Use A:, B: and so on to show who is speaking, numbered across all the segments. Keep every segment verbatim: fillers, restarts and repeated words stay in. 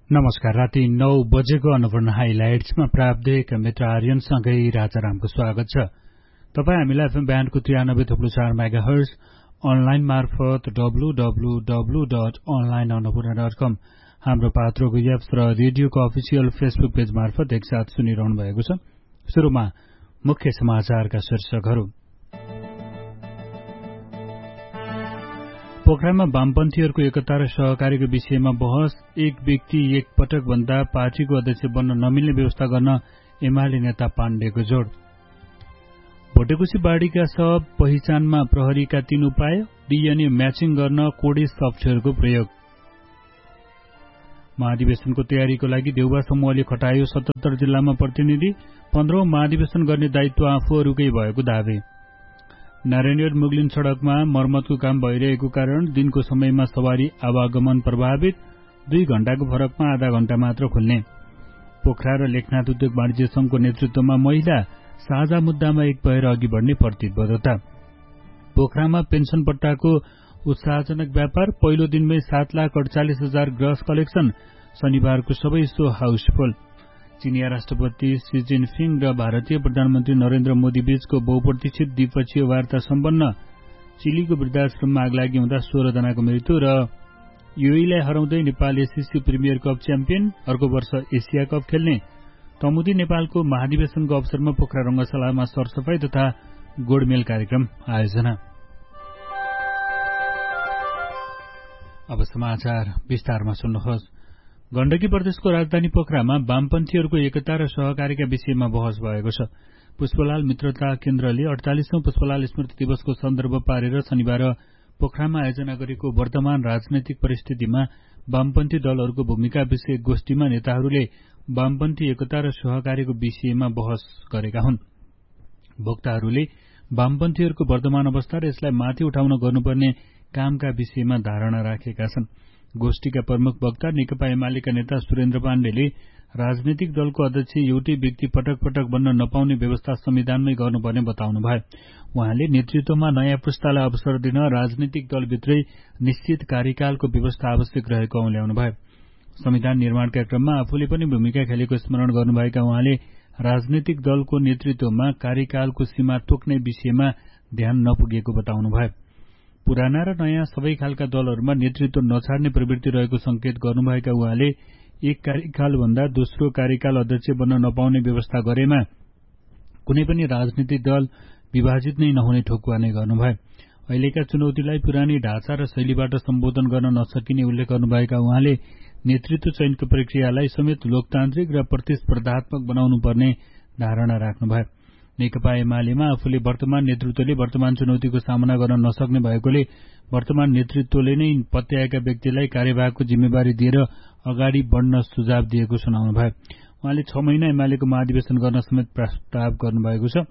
A: नमस्कार। राति नौ बजेको अन्नपूर्ण हाइलाइट्समा प्राप्त मित्र आर्यनसँगै राजारामको स्वागत छ। तपाई हामीलाई एफएम ब्यान्डको त्रियानब्बे थुप्लो चार मेगाहर्ज अनलाइन मार्फत W W W dot online Annapurna dot कम हाम्रो पात्रोको एप्स र रेडियोको अफिसियल फेसबुक पेज मार्फत एकसाथ सुनिरहनु भएको छ। सुरुमा मुख्य समाचारका शीर्षकहरू। पोखरामा वामपन्थीहरूको एकता र सहकारीको विषयमा बहस। एक व्यक्ति एक पटक भन्दा पार्टीको अध्यक्ष बन्न नमिल्ने व्यवस्था गर्न एमाले नेता पाण्डेको जोड। भोटेकुसी बाढीका सब पहिचानमा प्रहरीका तीन उपाय। डीएनए म्याचिङ गर्न कोडे सफ्टवेयरको प्रयोग। महाधिवेशनको तयारीको लागि देउबा समूहले खटायो सतहत्तर जिल्लामा प्रतिनिधि। पन्ध्रौं महाधिवेशन गर्ने दायित्व आफूहरूकै भएको दावे। नारायणगढ मुगलिन सड़कमा मर्मतको काम भइरहेको कारण दिनको समयमा सवारी आवागमन प्रभावित। दुई घण्टाको फरकमा आधा घण्टा मात्र खुल्ने। पोखरा र लेखनाथ उद्योग वाणिज्य संघको नेतृत्वमा महिला साझा मुद्दामा एक भएर अघि बढ्ने प्रतिबद्धता। पोखरामा पेन्सन पट्टाको उत्साहजनक व्यापार। पहिलो दिनमै सात लाख अडचालिस हजार ग्रस कलेक्सन। शनिबारको सबै शो हाउसफुल। चीनिया राष्ट्रपति सी जिनपिङ र भारतीय प्रधानमन्त्री नरेन्द्र मोदी बीचको बहुप्रतीक्षित द्विपक्षीय वार्ता सम्पन्न। चिलीको वृद्धाश्रममा आगलागी हुँदा सोह्र जनाको मृत्यु र युएईलाई हराउँदै Nepal SCC premier cup champion. अर्को वर्ष एसिया कप खेल्ने। तमुदी नेपालको महाधिवेशनको अवसरमा पोखरा रंगशालामा सरसफाई तथा गोडमेल कार्यक्रम आयोजना। अब समाचार विस्तारमा सुन्नुहोस्। गण्डकी प्रदेशको राजधानी पोखरामा वामपन्थीहरूको एकता र सहकारीका विषयमा बहस भएको छ। पुष्पलाल मित्रता केन्द्रले अडचालिसौं पुष्पलाल स्मृति दिवसको सन्दर्भ पारेर शनिबार पोखरामा आयोजना गरेको वर्तमान राजनैतिक परिस्थितिमा वामपन्थी दलहरूको भूमिका विषय गोष्ठीमा नेताहरूले वामपन्थी एकता र सहकारीको विषयमा बहस गरेका हुन्। वक्ताहरूले वामपन्थीहरूको वर्तमान अवस्था र यसलाई माथि उठाउन गर्नुपर्ने कामका विषयमा धारणा राखेका छन्। गोष्ठीका प्रमुख वक्ता नेकपा एमालेका नेता सुरेन्द्र पाण्डेले राजनैतिक दलको अध्यक्ष एउटै व्यक्ति पटक पटक बन्न नपाउने व्यवस्था संविधानमै गर्नुपर्ने बताउनुभयो। उहाँले नेतृत्वमा नयाँ पुस्तालाई अवसर दिन राजनैतिक दलभित्रै निश्चित कार्यकालको व्यवस्था आवश्यक रहेको औल्याउनुभयो। संविधान निर्माणका क्रममा आफूले पनि भूमिका खेलेको स्मरण गर्नुभएका उहाँले राजनैतिक दलको नेतृत्वमा कार्यकालको सीमा तोक्ने विषयमा ध्यान नपुगेको बताउनुभयो। पुराना र नयाँ सबै खालका दलहरूमा नेतृत्व नछाड्ने प्रवृत्ति रहेको संकेत गर्नुभएका उहाँले एक कार्यकालभन्दा दोस्रो कार्यकाल अध्यक्ष बन्न नपाउने व्यवस्था गरेमा कुनै पनि राजनीतिक दल विभाजित नै नहुने ठोकुवा नै गर्नुभयो। अहिलेका चुनौतीलाई पुरानै ढाँचा र शैलीबाट सम्बोधन गर्न नसकिने उल्लेख गर्नुभएका उहाँले नेतृत्व चयनको प्रक्रियालाई समेत लोकतान्त्रिक र प्रतिस्पर्धात्मक बनाउनुपर्ने धारणा राख्नुभयो। नेकपा एमालेमा आफूले वर्तमान नेतृत्वले वर्तमान चुनौतीको सामना गर्न नसक्ने भएकोले वर्तमान नेतृत्वले नै पत्याएका व्यक्तिलाई कार्यभारको जिम्मेवारी दिएर अगाडि बढ्न सुझाव दिएको सुनाउनुभयो। उहाँले छ महिना एमालेको महाधिवेशन गर्न समेत प्रस्ताव गर्नुभएको छ।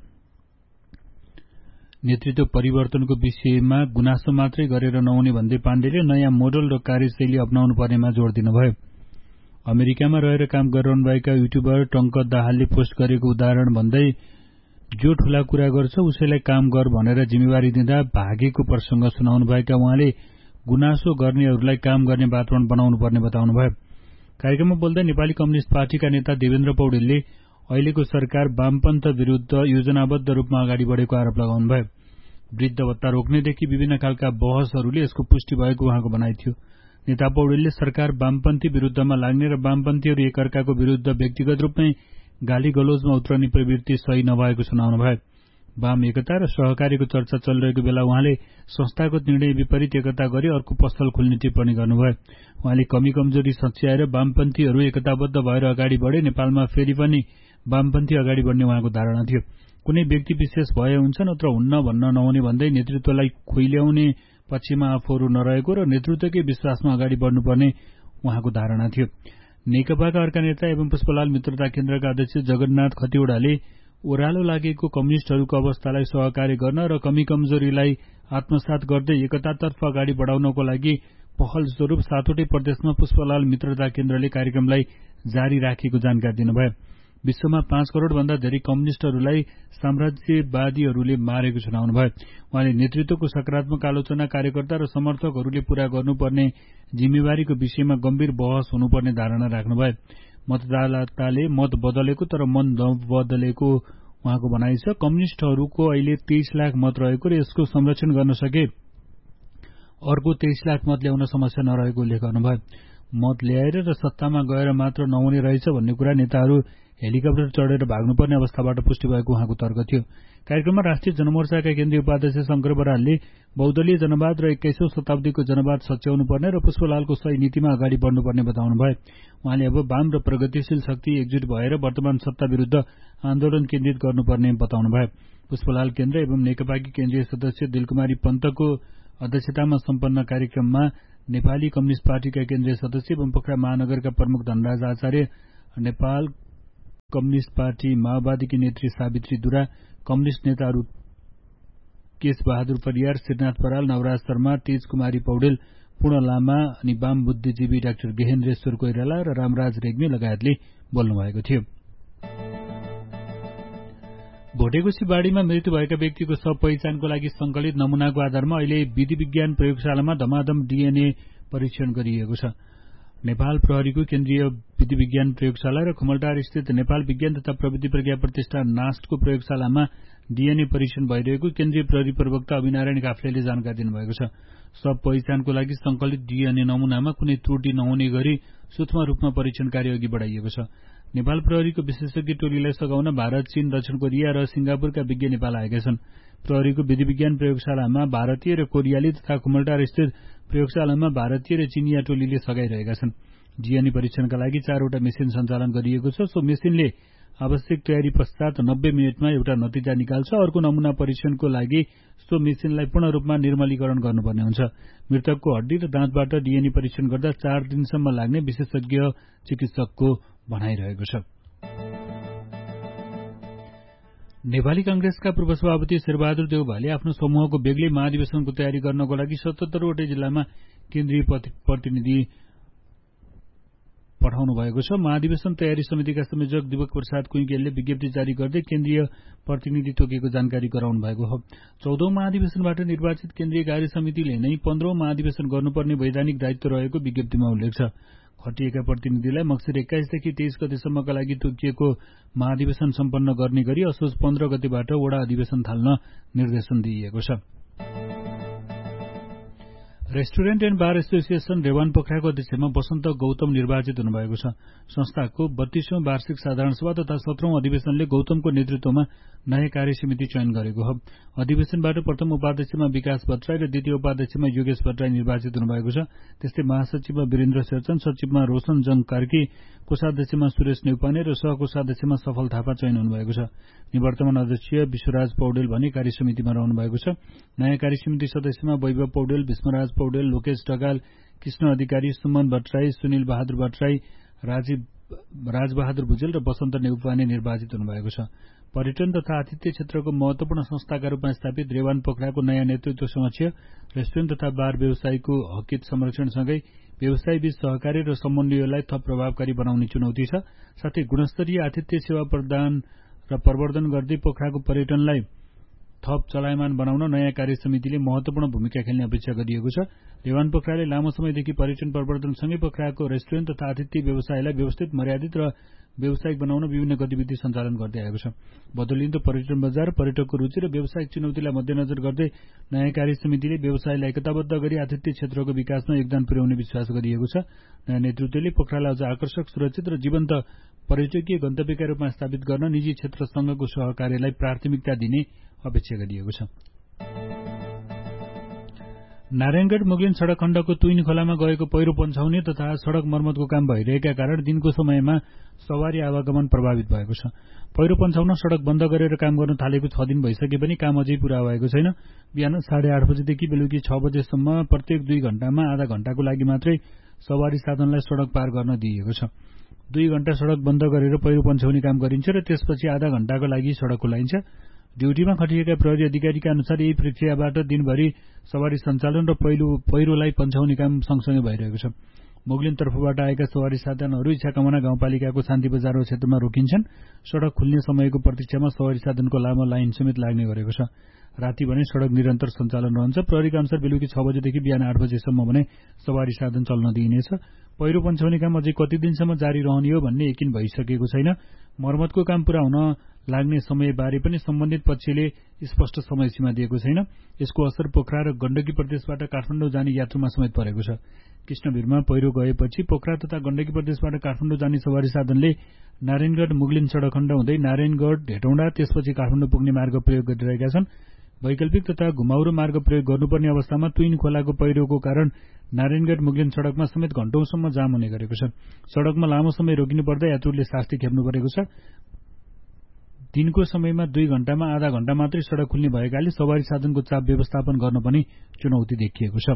A: नेतृत्व परिवर्तनको विषयमा गुनासो मात्रै गरेर नहुने भन्दै पाण्डेले नयाँ मोडल र कार्यशैली अपनाउनु पर्नेमा जोड़ दिनुभयो। अमेरिकामा रहेर काम गरिरहनुभएका युट्युबर टंक दाहालले पोस्ट गरेको उदाहरण भन्दै जो ठूला कुरा गर्छ उसैलाई काम गर भनेर जिम्मेवारी दिँदा भागेको प्रसंग सुनाउनुभएका उहाँले गुनासो गर्नेहरूलाई काम गर्ने वातावरण बनाउनु पर्ने बताउनुभयो। कार्यक्रममा बोल्दै नेपाली कम्युनिष्ट पार्टीका नेता देवेन्द्र पौडेलले अहिलेको सरकार वामपन्थ विरूद्ध योजनाबद्ध रूपमा अगाडि बढेको आरोप लगाउनुभयो। वृद्ध भत्ता रोक्नेदेखि विभिन्न खालका बहसहरूले यसको पुष्टि भएको उहाँको भनाइ थियो। नेता पौडेलले सरकार वामपन्थी विरूद्धमा लाग्ने र वामपन्थीहरू एकअर्काको विरूद्ध व्यक्तिगत रूपमै गाली गलोजमा उत्रने प्रवृत्ति सही नभएको सुनाउनुभयो। वाम एकता र सहकारीको चर्चा चलिरहेको बेला उहाँले संस्थाको निर्णय विपरीत एकता गरी अर्को पसल खुल्ने टिप्पणी गर्नुभयो। उहाँले कमी कमजोरी सच्याएर वामपन्थीहरू एकताबद्ध भएर अगाडि बढे नेपालमा फेरि पनि वामपन्थी अगाडि बढ्ने उहाँको धारणा थियो। कुनै व्यक्ति विशेष भए हुन्छ नत्र हुन्न भन्न नहुने भन्दै नेतृत्वलाई खुइल्याउने पक्षमा आफूहरू नरहेको र नेतृत्वकै विश्वासमा अगाडि बढ्नुपर्ने उहाँको धारणा थियो। नेकपाका अर्का नेता एवं पुष्पलाल मित्रता केन्द्रका अध्यक्ष जगन्नाथ खतिवड़ाले ओह्रालो लागेको कम्युनिष्टहरूको अवस्थालाई सहकार्य गर्न र कमी कमजोरीलाई आत्मसात गर्दै एकतातर्फ अगाडि बढाउनको लागि पहल स्वरूप सातवटै प्रदेशमा पुष्पलाल मित्रता केन्द्रले कार्यक्रमलाई जारी राखेको जानकारी दिनुभयो। विश्वमा पाँच करोड़ भन्दा धेरै कम्युनिष्टहरूलाई साम्राज्यवादीहरूले मारेको सुनाउनुभयो। उहाँले नेतृत्वको सकारात्मक आलोचना कार्यकर्ता र समर्थकहरूले पूरा गर्नुपर्ने जिम्मेवारीको विषयमा गम्भीर बहस हुनुपर्ने धारणा राख्नुभयो। मतदाताले मत बदलेको तर मन नबदलेको उहाँको भनाइ छ। कम्युनिष्टहरूको अहिले तेइस लाख मत रहेको र यसको संरक्षण गर्न सके अर्को तेइस लाख मत ल्याउन समस्या नरहेको उल्लेख गर्नुभयो। मत ल्याएर र सत्तामा गएर मात्र नहुने रहेछ भन्ने कुरा नेताहरू हेलिकप्टर चढेर भाग्नुपर्ने अवस्थाबाट पुष्टि भएको उहाँको तर्क थियो। कार्यक्रममा राष्ट्रिय जनमोर्चाका केन्द्रीय उपाध्यक्ष शंकर बरालले बहुदलीय जनवाद र एक्काइसौं शताब्दीको जनवाद सच्याउनुपर्ने र पुष्पलालको सही नीतिमा अगाडि बढ्नुपर्ने बताउनुभयो। उहाँले अब वाम र प्रगतिशील शक्ति एकजुट भएर वर्तमान सत्ता विरूद्ध आन्दोलन केन्द्रित गर्नुपर्ने बताउनुभयो। पुष्पलाल केन्द्र एवं नेकपाकी केन्द्रीय सदस्य दिलकुमारी पन्तको अध्यक्षतामा सम्पन्न कार्यक्रममा नेपाली कम्युनिष्ट पार्टीका केन्द्रीय सदस्य एवं पोखरा महानगरका प्रमुख धनराज आचार्य, नेपाल कम्युनिष्ट पार्टी माओवादीकी नेत्री सावित्री दुरा, कम्युनिष्ट नेताहरू केश बहादुर परियार, श्रीनाथ बराल, नवराज शर्मा, तेज कुमारी पौडेल, पूर्ण लामा अनि वाम बुद्धिजीवी डाक्टर गेहेन्द्रेश्वर कोइराला र रामराज रेग्मी लगायतले बोल्नुभएको थियो। भोटेगुसी बाढ़ीमा मृत्यु भएका व्यक्तिको शव पहिचानको लागि संकलित नमूनाको आधारमा अहिले विधि विज्ञान प्रयोगशालामा धमाधम डीएनए परीक्षण गरिएको छ। नेपाल प्रहरीको केन्द्रीय विधि विज्ञान प्रयोगशाला र खुमलटार स्थित नेपाल विज्ञान तथा प्रविधि प्रज्ञा प्रतिष्ठान नास्टको प्रयोगशालामा डीएनए परीक्षण भइरहेको केन्द्रीय प्रहरी प्रवक्ता अभिनारायण काफ्लेले जानकारी दिनुभएको छ। शव पहिचानको लागि संकलित डीएनए नमूनामा कुनै त्रुटि नहुने गरी सूक्ष्म रूपमा परीक्षण कार्य अघि बढ़ाइएको छ। नेपाल प्रहरीको विशेषज्ञ टोलीलाई सघाउन भारत, चीन, दक्षिण कोरिया र सिंगापुरका विज्ञ नेपाल आएका छन्। प्रहरीको विधि विज्ञान प्रयोगशालामा भारतीय र कोरियाली तथा खुमलटार स्थित प्रयोगशालामा भारतीय र चीनिया टोलीले सघाइरहेका छन्। डीएनए परीक्षणका लागि चारवटा मेसिन सञ्चालन गरिएको छ। सो मेसिनले आवश्यक तयारी पश्चात नब्बे मिनटमा एउटा नतिजा निकाल्छ। अर्को नमूना परीक्षणको लागि सो मेसिनलाई पूर्ण रूपमा निर्मलीकरण गर्नुपर्ने हुन्छ। मृतकको हड्डी र दाँतबाट डीएनए परीक्षण गर्दा चार दिनसम्म लाग्ने विशेषज्ञ चिकित्सकको भनाइरहेको छ। नेपाली कांग्रेसका पूर्व सभापति शेरबहादुर देउवाले आफ्नो समूहको बेग्लै महाधिवेशनको तयारी गर्नको लागि सतहत्तरवटै जिल्लामा केन्द्रीय प्रतिनिधि पठाउनु भएको छ। महाधिवेशन तयारी समितिका संयोजक दिपक प्रसाद कुइकेलले विज्ञप्ति जारी गर्दै केन्द्रीय प्रतिनिधि तोकेको जानकारी गराउनु भएको हो। चौधौं महाधिवेशनबाट निर्वाचित केन्द्रीय कार्य समितिले नै पन्ध्रौं महाधिवेशन गर्नुपर्ने वैधानिक दायित्व रहेको विज्ञप्तिमा उल्लेख छ। खटिएका प्रतिनिधिलाई मक्सिर एक्काइसदेखि तेइस गतेसम्मका लागि तोकिएको महाधिवेशन सम्पन्न गर्ने गरी असोज पन्ध्र गतेबाट वडा अधिवेशन थाल्न निर्देशन दिइएको छ। रेस्टुरेन्ट एण्ड बार एसोसिएशन रेवान पोखराको अध्यक्षमा वसन्त गौतम निर्वाचित हुनुभएको छ। संस्थाको बत्तीसौं वार्षिक साधारण सभा तथा सत्रौं अधिवेशनले गौतमको नेतृत्वमा नयाँ कार्य समिति चयन गरेको हो। अधिवेशनबाट प्रथम उपाध्यक्षमा विकास भट्टराई र द्वितीय उपाध्यक्षमा योगेश भट्टराई निर्वाचित हुनुभएको छ। त्यस्तै महासचिवमा वीरेन्द्र शेरचन, सचिवमा रोशन जङ कार्की, कोषाध्यक्षमा सुरेश नेउपाने र सहकोषाध्यक्षमा सफल थापा चयन हुनुभएको छ। निवर्तमान अध्यक्ष विश्वराज पौडेल भने कार्य समितिमा रहनु भएको छ। नयाँ कार्य समिति सदस्यमा वैभव पौडेल, भीष्मराज पौडेल, लोकेश ढकाल, कृष्ण अधिकारी, सुमन भट्टराई, सुनिल बहादुर भट्टराई, राजीव राजबहादुर भुजेल र वसन्त नेउपाने निर्वाचित हुनुभएको छ। पर्यटन तथा आतिथ्य क्षेत्रको महत्वपूर्ण संस्थाका रूपमा स्थापित रेवान पोखराको नयाँ नेतृत्व समक्ष रेस्टुरेन्ट तथा बार व्यवसायको हकित संरक्षणसँगै व्यवसायबीच सहकारी र समन्वयलाई थप प्रभावकारी बनाउने चुनौती छ। साथै गुणस्तरीय आतिथ्य सेवा प्रदान र प्रवर्धन गर्दै पोखराको पर्यटनलाई थप चलायमान बनाउन नयाँ कार्य समितिले महत्वपूर्ण भूमिका खेल्ने अपेक्षा गरिएको छ। रेवान पोखराले लामो समयदेखि पर्यटन प्रवर्धनसँगै पोखराको रेस्टुरेन्ट तथा आतिथ्य व्यवसायलाई व्यवस्थित, मर्यादित र व्यावसायिक बनाउन विभिन्न गतिविधि सञ्चालन गर्दै आएको छ। बदलिँदो पर्यटन बजार, पर्यटकको रुचि र व्यावसायिक चुनौतीलाई मध्यनजर गर्दै नयाँ कार्य समितिले व्यवसायलाई एकताबद्ध गरी आतिथ्य क्षेत्रको विकासमा योगदान पुर्याउने विश्वास गरिएको छ। नयाँ नेतृत्वले पोखरालाई अझ आकर्षक, सुरक्षित र जीवन्त पर्यटकीय गन्तव्यका रूपमा स्थापित गर्न निजी क्षेत्रसँगको सहकार्यलाई प्राथमिकता दिने अपेक्षा गरिएको छ। नारायणगढ़ मुगलिन सड़क खण्डको तुइन खोलामा गएको पहिरो पन्छाउने तथा सड़क मर्मतको काम भइरहेका कारण दिनको समयमा सवारी आवागमन प्रभावित भएको छ। पहिरो पन्छाउन सड़क बन्द गरेर काम गर्न थालेको छ दिन भइसके पनि काम अझै पूरा भएको छैन। बिहान साढे आठ बजेदेखि बेलुकी छ बजेसम्म प्रत्येक दुई घण्टामा आधा घण्टाको लागि मात्रै सवारी साधनलाई सड़क पार गर्न दिइएको छ। दुई घण्टा सड़क बन्द गरेर पहिरो पन्छाउने काम गरिन्छ र त्यसपछि आधा घण्टाको लागि सड़क खुलाइन्छ। ड्यूटीमा खटिएका प्रहरी अधिकारीका अनुसार यही प्रक्रियाबाट दिनभरि सवारी सञ्चालन र पहिलो पहिरोलाई पन्छाउने काम सँगसँगै भइरहेको छ। मुगलिन तर्फबाट आएका सवारी साधनहरू इच्छाकमना गाउँपालिकाको शान्ति बजार क्षेत्रमा रोकिन्छन्। सड़क खुल्ने समयको प्रतीक्षामा सवारी साधनको लामो लाइन समेत लाग्ने गरेको छ। राति भने सड़क निरन्तर सञ्चालन रहन्छ। प्रहरीका अनुसार बेलुकी छ बजेदेखि बिहान आठ बजेसम्म भने सवारी साधन चल्न दिइनेछ। पहिरो पन्छाउने काम अझै कति दिनसम्म जारी रहने हो भन्ने यकिन भइसकेको छैन। मर्मतको काम पूरा हुन लाग्ने समयबारे पनि सम्बन्धित पक्षले स्पष्ट समय सीमा दिएको छैन। यसको असर पोखरा र गण्डकी प्रदेशबाट काठमाडौँ जाने यात्रुमा समेत परेको छ। कृष्णवीरमा पहिरो गएपछि पोखरा तथा गण्डकी प्रदेशबाट काठमाडौँ जाने सवारी साधनले नारायणगढ मुगलिन सड़क खण्ड हुँदै नारायणगढ हेटौँडा त्यसपछि काठमाडौँ पुग्ने मार्ग प्रयोग गरिरहेका छन्। वैकल्पिक तथा घुमाउरो मार्ग प्रयोग गर्नुपर्ने अवस्थामा तुइन खोलाको पहिरोको कारण नारायणगढ मुगलिन सड़कमा समेत घण्टौंसम्म जाम हुने गरेको छ। सड़कमा लामो समय रोकिनु पर्दा यात्रुले शास्ति खेप्नु परेको छ। दिनको समयमा दुई घण्टामा आधा घण्टा मात्रै सड़क खुल्ने भएकाले सवारी साधनको चाप व्यवस्थापन गर्न पनि चुनौती देखिएको छ।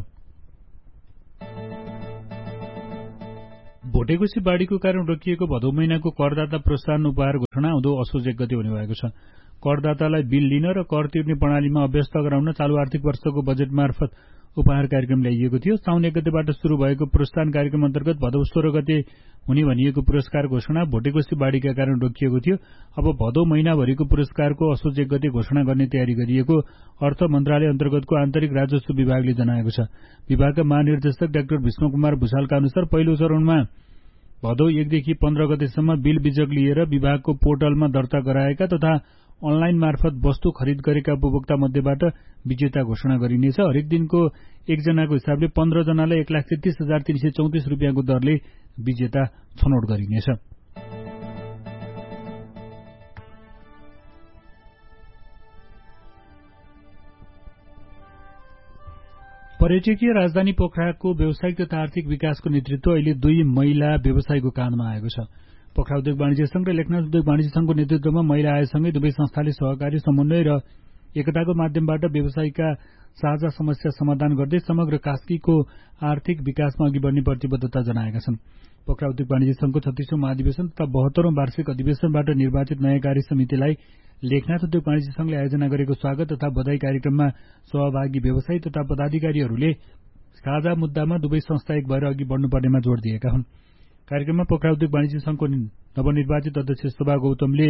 A: भोटेकोशी बाढ़ीको कारण रोकिएको भदौ महिनाको करदाता प्रोत्साहन उपहार घोषणा आउँदो असोज एक गते हुने भएको छ। करदातालाई बिल लिन र कर तिर्ने प्रणालीमा अभ्यस्त गराउन चालू आर्थिक वर्षको बजेट मार्फत उपहार कार्यक्रम ल्याइएको थियो। साउन एक गतेबाट शुरू भएको प्रोत्साहन कार्यक्रम अन्तर्गत भदौ सोह्र गते हुने भनिएको पुरस्कार घोषणा भोटेकोशी बाढ़ीका कारण रोकिएको थियो। अब भदौ महिनाभरिको पुरस्कारको असोज एक गते घोषणा गर्ने तयारी गरिएको अर्थ मन्त्रालय अन्तर्गतको आन्तरिक राजस्व विभागले जनाएको छ। विभागका महानिर्देशक डाक्टर विष्णु कुमार भूषालका अनुसार पहिलो चरणमा भदौ एकदेखि पन्ध्र गतेसम्म बिल बिजक लिएर विभागको पोर्टलमा दर्ता गराएका तथा अनलाइन मार्फत वस्तु खरिद गरेका उपभोक्ता मध्येबाट विजेता घोषणा गरिनेछ। हरेक दिनको एकजनाको हिसाबले पन्ध्र जनालाई एक लाख तेत्तीस हजार तीन सय चौतिस रुपियाँको दरले विजेता छनौट गरिनेछ। पर्यटकीय राजधानी पोखराको व्यावसायिक तथा आर्थिक विकासको नेतृत्व अहिले दुई महिला व्यवसायीको काँधमा आएको छ। पोखरा उद्योग वाणिज्य संघ र लेखनाथ उद्योग वाणिज्य संघको नेतृत्वमा महिला आयोगसँगै दुवै संस्थाले सहकारी समन्वय र एकताको माध्यमबाट व्यवसायीका साझा समस्या समाधान गर्दै समग्र कास्कीको आर्थिक विकासमा अघि बढ्ने प्रतिबद्धता जनाएका छन्। पोखरा उद्योग वाणिज्य संघको छत्तीसौं महाधिवेशन तथा बहत्तरौं वार्षिक अधिवेशनबाट निर्वाचित नयाँ कार्य समितिलाई लेखनाथ उद्योग वाणिज्य संघले आयोजना गरेको स्वागत तथा बधाई कार्यक्रममा सहभागी व्यवसायी तथा पदाधिकारीहरूले साझा मुद्दामा दुवै संस्था एक भएर अघि बढ्नुपर्नेमा जोड़ दिएका हुन्। कार्यक्रममा पोखरा उद्योग वाणिज्य संघको नवनिर्वाचित अध्यक्ष शोभा गौतमले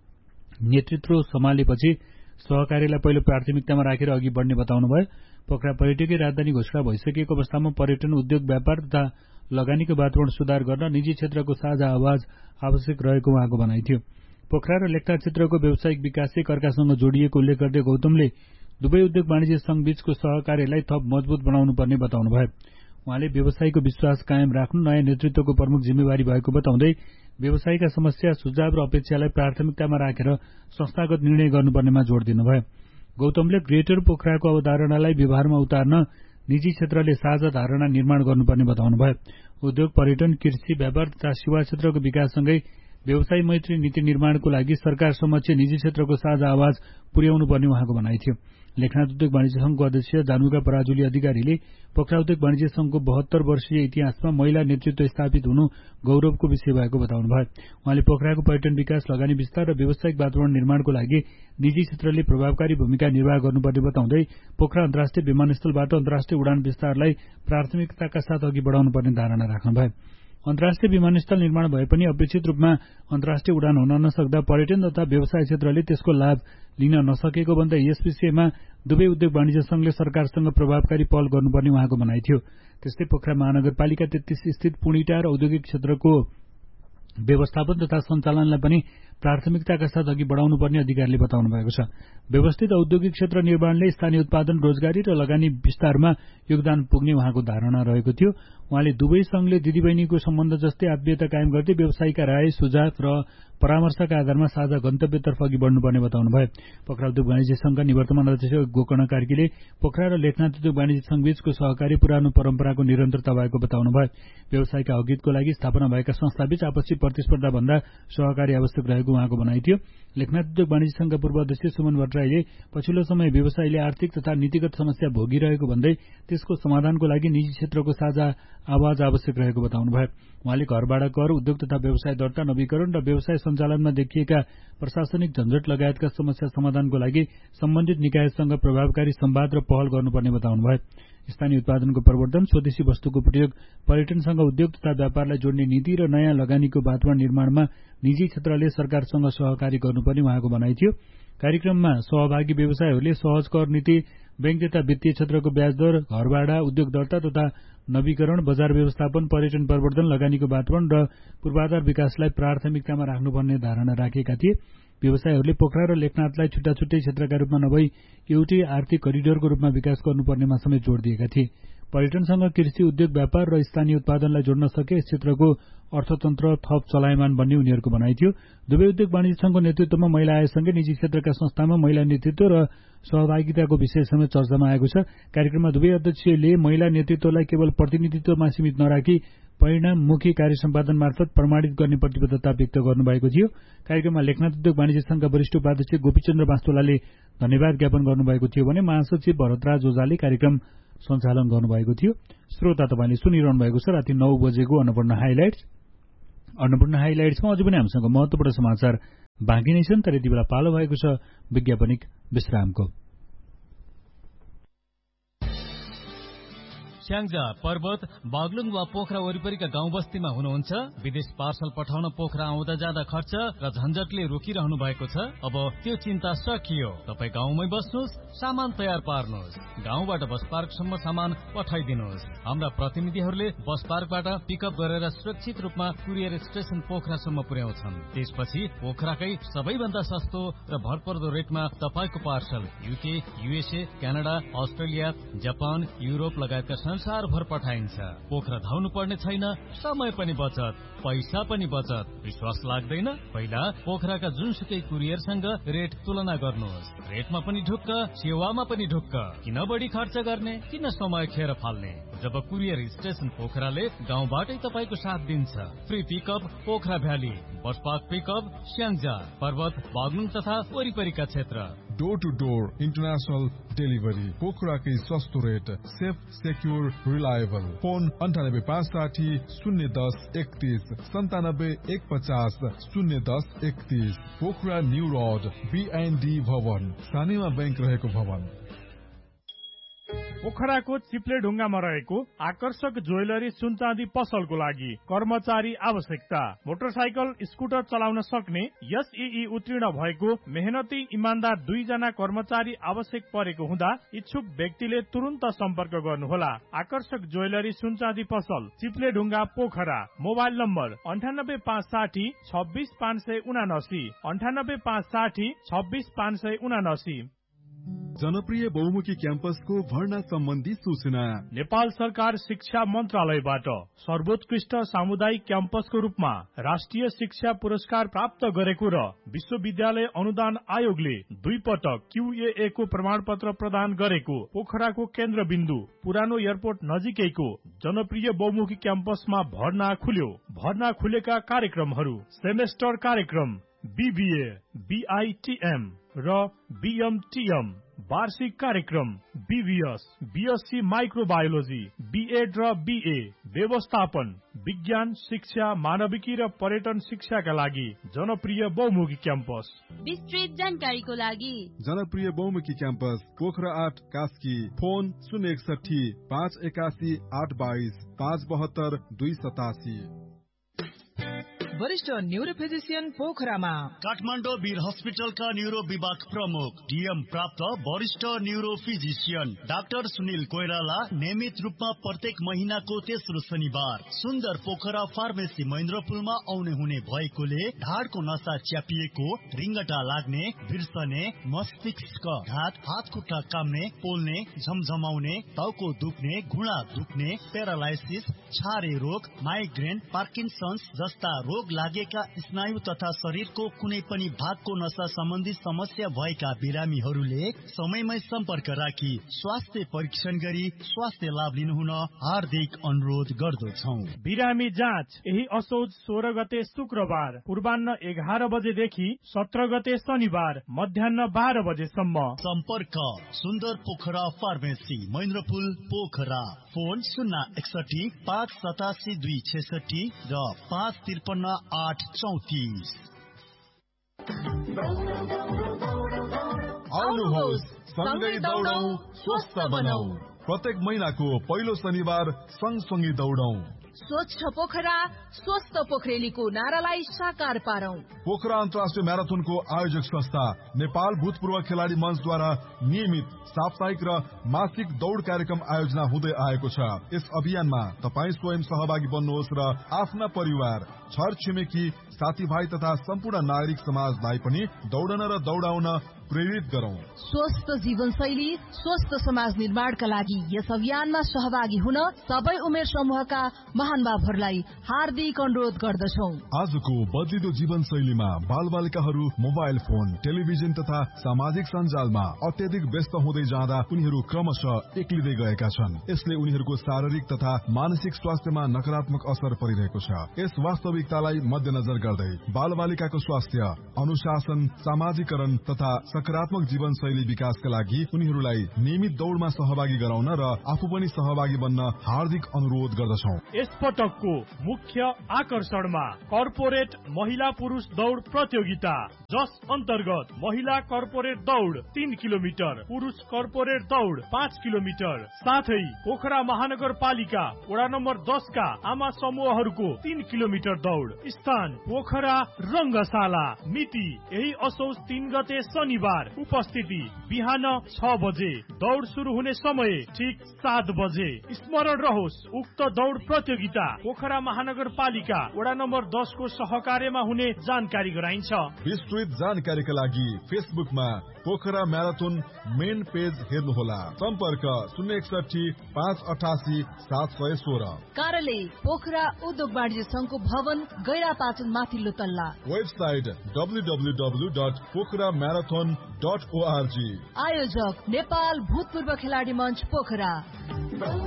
A: नेतृत्व सम्हालेपछि सहकार्यलाई पहिलो प्राथमिकतामा राखेर अघि बढ्ने बताउनुभयो। पोखरा पर्यटकीय राजधानी घोषणा भइसकेको अवस्थामा पर्यटन उद्योग व्यापार तथा लगानीको वातावरण सुधार गर्न निजी क्षेत्रको साझा आवाज आवश्यक रहेको उहाँको भनाइ थियो। पोखरा र लेखनाथ क्षेत्रको व्यावसायिक विकास एक अर्कासँग जोडिएको उल्लेख गर्दै गौतमले दुवै उद्योग वाणिज्य संघ बीचको सहकार्यलाई थप मजबूत बनाउनु पर्ने बताउनुभयो। उहाँले व्यवसायीको विश्वास कायम राख्नु नयाँ नेतृत्वको प्रमुख जिम्मेवारी भएको बताउँदै व्यवसायीका समस्या सुझाव र अपेक्षालाई प्राथमिकतामा राखेर संस्थागत निर्णय गर्नुपर्नेमा जोड़ दिनुभयो। गौतमले ग्रेटर पोखराको अवधारणालाई व्यवहारमा उतार्न निजी क्षेत्रले साझा धारणा निर्माण गर्नुपर्ने बताउनुभयो। उद्योग, पर्यटन, कृषि, व्यापार तथा सेवा क्षेत्रको विकाससँगै व्यवसायी मैत्री नीति निर्माणको लागि सरकार समक्ष निजी क्षेत्रको साझा आवाज पुर्याउनु पर्ने उहाँको भनाइ थियो। लेखनाथ उद्योग वाणिज्य संघको अध्यक्ष जानुका पराजुली अधिकारीले पोखरा उद्योग वाणिज्य संघको बहत्तर वर्षीय इतिहासमा महिला नेतृत्व स्थापित हुनु गौरवको विषय भएको बताउनुभयो। उहाँले पोखराको पर्यटन विकास, लगानी विस्तार र व्यावसायिक वातावरण निर्माणको लागि निजी क्षेत्रले प्रभावकारी भूमिका निर्वाह गर्नुपर्ने बताउँदै पोखरा अन्तर्राष्ट्रिय विमानस्थलबाट अन्तर्राष्ट्रिय उडान विस्तारलाई प्राथमिकताका साथ अघि बढाउनुपर्ने धारणा राख्नुभयो। अन्तर्राष्ट्रिय विमानस्थल निर्माण भए पनि अपेक्षित रूपमा अन्तर्राष्ट्रिय उडान हुन नसक्दा पर्यटन तथा व्यवसाय क्षेत्रले त्यसको लाभ लिन नसकेको भन्दै यस विषयमा दुवै उद्योग वाणिज्य संघले सरकारसँग प्रभावकारी पहल गर्नुपर्ने उहाँको भनाइ थियो। त्यस्तै पोखरा महानगरपालिका तेत्तीस स्थित पुणिटा र औद्योगिक क्षेत्रको व्यवस्थापन तथा सञ्चालनलाई पनि प्राथमिकताका साथ अघि बढाउनुपर्ने अधिकारीले बताउनु भएको छ। व्यवस्थित औद्योगिक क्षेत्र निर्माणले स्थानीय उत्पादन, रोजगारी र लगानी विस्तारमा योगदान पुग्ने उहाँको धारणा रहेको थियो। उहाँले दुवै संघले दिदीबहिनीको सम्बन्ध जस्तै आत्मीयता कायम गर्दै व्यवसायीका राय, सुझाव र परामर्शका आधारमा साझा गन्तव्यतर्फ अघि बढ्नुपर्ने बताउनुभयो। पोखरा उद्योग वाणिज्य संघका निवर्तमान अध्यक्ष गोकर्ण कार्कीले पोखरा र लेखनाथ उद्योग वाणिज्य संघ बीचको सहकारी पुरानो परम्पराको निरन्तरता भएको बताउनुभयो। व्यवसायका अघितको लागि स्थापना भएका संस्थाबीच आपसी प्रतिस्पर्धा भन्दा सहकारी आवश्यक रहेको उहाँको भनाइ थियो। लेखनाथ उद्योग वाणिज्य संघका पूर्व अध्यक्ष सुमन भट्टराईले पछिल्लो समय व्यवसायीले आर्थिक तथा नीतिगत समस्या भोगिरहेको भन्दै त्यसको समाधानको लागि निजी क्षेत्रको साझा आवाज आवश्यक रहेको बताउनुभयो। उहाँले घरभाडा कर, उद्योग तथा व्यवसाय दर्ता नवीकरण र व्यवसाय सञ्चालनमा देखिएका प्रशासनिक झन्झट लगायतका समस्या समाधानको लागि सम्बन्धित निकायसँग प्रभावकारी संवाद र पहल गर्नुपर्ने बताउनुभयो। स्थानीय उत्पादनको प्रवर्धन, स्वदेशी वस्तुको प्रयोग, पर्यटनसँग उद्योग तथा व्यापारलाई जोड्ने नीति र नयाँ लगानीको वातावरण निर्माणमा निजी क्षेत्रले सरकारसँग सहकारी गर्नुपर्ने उहाँको भनाइ थियो। कार्यक्रममा सहभागी व्यवसायहरूले सहज कर नीति, बैंक तथा वित्तीय क्षेत्रको ब्याज दर, घरभाडा, उद्योग दर्ता तथा नवीकरण, बजार व्यवस्थापन, पर्यटन प्रवर्धन, लगानीको वातावरण र पूर्वाधार विकासलाई प्राथमिकतामा राख्नुपर्ने धारणा राखेका थिए। व्यवसायहरूले पोखरा र लेखनाथलाई छुट्टा छुट्टै क्षेत्रका रूपमा नभई एउटै आर्थिक करिडोरको रूपमा विकास गर्नुपर्नेमा समेत जोड़ दिएका थिए। पर्यटनसँग कृषि, उद्योग, व्यापार र स्थानीय उत्पादनलाई जोड्न सके यस क्षेत्रको अर्थतन्त्र थप चलायमान बन्ने उनीहरूको भनाइ थियो। दुवै उद्योग वाणिज्य संघको नेतृत्वमा महिला आयोगसँगै निजी क्षेत्रका संस्थामा महिला नेतृत्व र सहभागिताको विषय समेत चर्चामा आएको छ। कार्यक्रममा दुवै अध्यक्षले महिला नेतृत्वलाई केवल प्रतिनिधित्वमा सीमित नराखी परिणाममुखी कार्य सम्पादन मार्फत प्रमाणित गर्ने प्रतिबद्धता व्यक्त गर्नुभएको थियो। कार्यक्रममा लेखनाथ उद्योग वाणिज्य संघका वरिष्ठ उपाध्यक्ष गोपीचन्द्र वास्तोलाले धन्यवाद ज्ञापन गर्नुभएको थियो भने महासचिव भरतराज ओझाले कार्यक्रम सञ्चालन गर्नुभएको थियो। श्रोता तपाईँले सुनिरहनु भएको छ राति नौ बजेको अन्नपूर्ण हाइलाइट्स। अन्नपूर्ण हाइलाइट्समा अझै पनि हामीसँग महत्वपूर्ण समाचार बाँकी नै छन्, तर यति बेला पालो भएको छ विज्ञापनिक विश्रामको।
B: स्याङ्जा, पर्वत, बागलुङ वा पोखरा वरिपरिका गाउँ बस्तीमा हुनुहुन्छ? विदेश पार्सल पठाउन पोखरा आउँदा जाँदा खर्च र झन्झटले रोकिरहनु भएको छ? अब त्यो चिन्ता सकियो। तपाईँ गाउँमै बस्नुहोस्, सामान तयार पार्नुहोस्, गाउँबाट बस पार्कसम्म सामान पठाइदिनुहोस्। हाम्रा प्रतिनिधिहरूले बस पार्कबाट पिकअप गरेर सुरक्षित रूपमा कुरियर स्टेशन पोखरासम्म पुर्याउँछन्। त्यसपछि पोखराकै सबैभन्दा सस्तो र भरपर्दो रेटमा तपाईँको parcel UK, USA, Canada, Australia, Japan, Europe लगायतका संसारभर पठाइन्छ। पोखरा धाउनु पर्ने छैन, समय पनि बचत, पैसा पनि बचत। विश्वास लाग्दैन? पहिला पोखराका जुनसुकै कुरियरसँग रेट तुलना गर्नुहोस्। रेटमा पनि ढुक्क, सेवामा पनि ढुक्क। किन बढी खर्च गर्ने, किन समय खेर फाल्ने? जब कुरियर स्टेशन पोखराले गाउँबाटै तपाईँको साथ दिन्छ। Free pickup Pokhara valley, bus park pickup Syangja, पर्वत, बागलुङ तथा वरिपरिका क्षेत्र।
C: Door two door international delivery, पोखराकै सस्तो rate, safe, secure, reliable. Phone अन्ठानब्बे पाँच साठी शून्य दस एकतीस सन्तानब्बे एक पचास शून्य दस एकतीस। पोखरा न्यू रोड, बीएनडी भवन, सानेमा बैंक रहेको भवन।
D: पोखराको चिप्ले ढुङ्गामा रहेको आकर्षक ज्वेलरी सुनचाँदी पसलको लागि कर्मचारी आवश्यकता। मोटरसाइकल, स्कुटर चलाउन सक्ने, एसईई उत्तीर्ण भएको मेहनती इमान्दार दुईजना कर्मचारी आवश्यक परेको हुँदा इच्छुक व्यक्तिले तुरन्त सम्पर्क गर्नुहोला। आकर्षक ज्वेलरी सुनचाँदी पसल, चिप्ले ढुङ्गा, पोखरा। मोबाइल नम्बर अन्ठानब्बे पाँच साठी छब्बिस पाँच सय उनासी, अन्ठानब्बे पाँच साठी छब्बिस पाँच सय उनासी।
C: जनप्रिय बहुमुखी क्याम्पसको भर्ना सम्बन्धी सूचना
D: नेपाल सरकार शिक्षा मन्त्रालयबाट सर्वोत्कृष्ट सामुदायिक क्याम्पसको रूपमा राष्ट्रिय शिक्षा पुरस्कार प्राप्त गरेको र विश्वविद्यालय अनुदान आयोगले दुई पटक क्यूए को प्रमाण पत्र प्रदान गरेको पोखराको केन्द्रबिन्दु पुरानो एयरपोर्ट नजिकैको जनप्रिय बहुमुखी क्याम्पसमा भर्ना खुल्यो। भर्ना खुलेका कार्यक्रमहरू सेमेस्टर कार्यक्रम बीबीए, बीआईटीएम र बीएमटीएम, वार्षिक कार्यक्रम बीभीएस, बीएससी माइक्रोबायोलोजी, बीएड र बीए, व्यवस्थापन, विज्ञान शिक्षा, मानविकी र पर्यटन शिक्षाका लागि जनप्रिय बहुमुखी क्याम्पस।
E: विस्तृत जानकारीको लागि
C: जनप्रिय बहुमुखी क्याम्पस पोखरा आठ कास्की। फोन शून्य एकसठी पाँच एकासी आठ बाइस पाँच बहत्तर दुई सतासी।
F: वरिष्ठ न्यूरो फिजिशियन पोखरामा
G: काठमाडौँ वीर हस्पिटलका न्यूरो विभाग प्रमुख डीएम प्राप्त वरिष्ठ neuro physician doctor Sunil Koirala नियमित रूपमा प्रत्येक महिनाको तेस्रो शनिबार सुन्दर पोखरा फार्मेसी महेन्द्रपुलमा आउने हुने भएकोले ढाडको नसा च्यापिएको, रिङ्गटा लाग्ने, बिर्सने, मस्तिष्क घात, हात खुट्टा काम्ने, पोल्ने, झमझमाउने, टाउको दुख्ने, घुँडा दुख्ने, प्यारालाइसिस, छारे रोग, माइग्रेन, पार्किन्सन्स जस्ता रोग लागेका स्नायु तथा शरीरको कुनै पनि भागको नसा सम्बन्धी समस्या भएका बिरामीहरूले समयमै सम्पर्क राखी स्वास्थ्य परीक्षण गरी स्वास्थ्य लाभ लिनुहुन हार्दिक अनुरोध गर्दछौं।
D: बिरामी जाँच यही असोज सोह्र गते शुक्रबार पूर्वान्न एघार बजेदेखि सत्र गते शनिबार मध्याह बाह्र बजेसम्म।
G: सम्पर्क सुन्दर पोखरा फार्मेसी महेन्द्रपुल पोखरा। फोन शून्य एकसठी पाँच सतासी दुई छेसठी र पाँच त्रिपन्न आठ चौतिस।
C: आउनुहोस् सँगै दौडौं, स्वस्थ बनाऊ। प्रत्येक महिनाको पहिलो शनिबार सँगसँगै दौडौं।
F: स्वच्छ पोखरा स्वस्थ पोखरेलीको नारालाई साकार पारौं।
C: पोखरा अन्तर्राष्ट्रिय म्याराथनको आयोजक संस्था नेपाल भूतपूर्व खेलाडी मञ्चद्वारा नियमित साप्ताहिक र मासिक दौड कार्यक्रम आयोजना हुँदै आएको छ। यस अभियानमा तपाईँ स्वयं सहभागी बन्नुहोस् र आफ्ना परिवार, छर छिमेकी, साथीभाइ तथा सम्पूर्ण नागरिक समाजलाई पनि दौडन र दौडाउन प्रेरित गरौं।
F: स्वस्थ जीवनशैली स्वस्थ समाज निर्माणका लागि यस अभियानमा सहभागी हुन सबै उमेर समूहका महानुभावहरूलाई हार्दिक अनुरोध गर्दछौं।
C: आजको बदलिदो जीवनशैलीमा बालबालिकाहरू मोबाइल फोन, टेलिभिजन तथा सामाजिक सञ्जालमा अत्यधिक व्यस्त हुँदै जाँदा उनीहरू क्रमशः एक्लिँदै गएका छन्। यसले उनीहरूको शारीरिक तथा मानसिक स्वास्थ्यमा नकारात्मक असर परिरहेको छ। यस वास्तविकतालाई मध्यनजर गर्दै बालबालिकाको स्वास्थ्य, अनुशासन, सामाजिकरण तथा सकारात्मक जीवनशैली विकासका लागि उनीहरूलाई नियमित दौडमा सहभागी गराउन र आफू पनि सहभागी बन्न हार्दिक अनुरोध गर्दछौं।
D: यस पटकको मुख्य आकर्षणमा कर्पोरेट महिला पुरुष दौड प्रतियोगिता, जस अन्तर्गत महिला कर्पोरेट दौड तीन किलोमिटर, पुरुष कर्पोरेट दौड पाँच किलोमिटर, साथै पोखरा महानगरपालिका वडा नम्बर दस का आमा समूहहरूको तीन किलोमिटर दौड। स्थान पोखरा रंगशाला। मिति यही असोज तीन गते शनिबार। उपस्थिति बिहान छ बजे। दौड शुरू हुने समय ठीक सात बजे। स्मरण रहोस्, उक्त दौड प्रतियोगिता पोखरा महानगरपालिका वडा नम्बर दस को सहकार्यमा हुने जानकारी गराइन्छ।
C: विस्तृत जानकारीका लागि फेसबुकमा पोखरा म्याराथन मेन पेज हेर्नुहोला। सम्पर्क शून्य एकसठी पाँच अठासी सात सय सोह्र।
F: कार्यालय पोखरा उद्योग वाणिज्य संघको भवन गैरा पाचन माथिल्लो तल्ला।
C: Website W W W dot Pokhara marathon dot ORG.
F: आयोजक नेपाल भूतपूर्व खेलाडी मञ्च पोखरा।